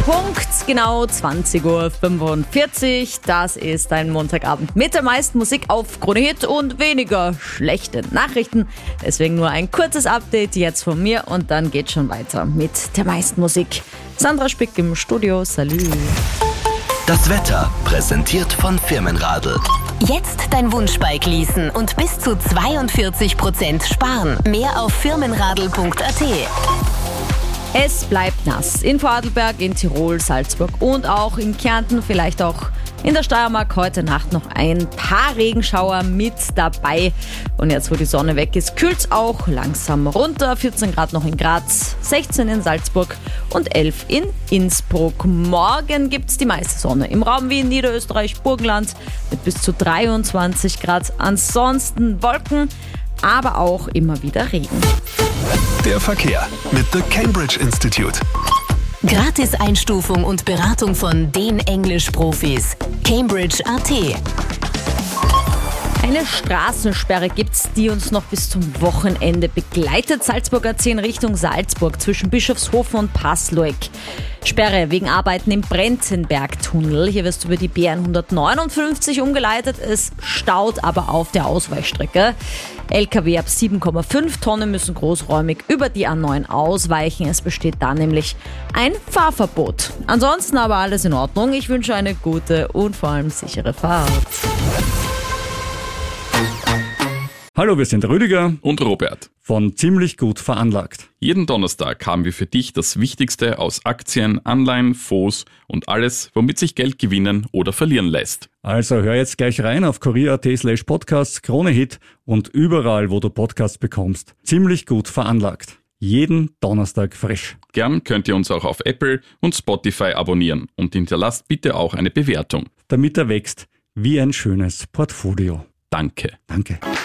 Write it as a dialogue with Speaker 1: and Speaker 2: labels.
Speaker 1: Punkt genau 20.45 Uhr. Das ist ein Montagabend mit der meisten Musik auf Krone Hit und weniger schlechten Nachrichten. Deswegen nur ein kurzes Update jetzt von mir und dann geht's schon weiter mit der meisten Musik. Sandra Spick im Studio, salü.
Speaker 2: Das Wetter präsentiert von Firmenradl.
Speaker 3: Jetzt dein Wunschbike leasen und bis zu 42% sparen. Mehr auf firmenradl.at.
Speaker 1: Es bleibt nass in Vorarlberg, in Tirol, Salzburg und auch in Kärnten, vielleicht auch in der Steiermark heute Nacht noch ein paar Regenschauer mit dabei. Und jetzt, wo die Sonne weg ist, kühlt es auch langsam runter. 14 Grad noch in Graz, 16 in Salzburg und 11 in Innsbruck. Morgen gibt es die meiste Sonne im Raum Wien, Niederösterreich, Burgenland mit bis zu 23 Grad. Ansonsten Wolken, aber auch immer wieder Regen.
Speaker 4: Der Verkehr mit The Cambridge Institute.
Speaker 3: Gratis-Einstufung und Beratung von den Englisch-Profis. Cambridge.at.
Speaker 1: Eine Straßensperre gibt's, die uns noch bis zum Wochenende begleitet. Salzburger 10 Richtung Salzburg zwischen Bischofshofen und Passloek. Sperre wegen Arbeiten im Brenzenbergtunnel. Hier wirst du über die B159 umgeleitet. Es staut aber auf der Ausweichstrecke. LKW ab 7,5 Tonnen müssen großräumig über die A9 ausweichen. Es besteht da nämlich ein Fahrverbot. Ansonsten aber alles in Ordnung. Ich wünsche eine gute und vor allem sichere Fahrt.
Speaker 5: Hallo, wir sind Rüdiger
Speaker 6: und Robert
Speaker 5: von Ziemlich gut veranlagt.
Speaker 6: Jeden Donnerstag haben wir für dich das Wichtigste aus Aktien, Anleihen, Fonds und alles, womit sich Geld gewinnen oder verlieren lässt.
Speaker 5: Also hör jetzt gleich rein auf kurier.at/podcasts, Krone Hit und überall, wo du Podcasts bekommst. Ziemlich gut veranlagt. Jeden Donnerstag frisch.
Speaker 6: Gern könnt ihr uns auch auf Apple und Spotify abonnieren und hinterlasst bitte auch eine Bewertung.
Speaker 5: Damit er wächst wie ein schönes Portfolio.
Speaker 6: Danke.
Speaker 5: Danke.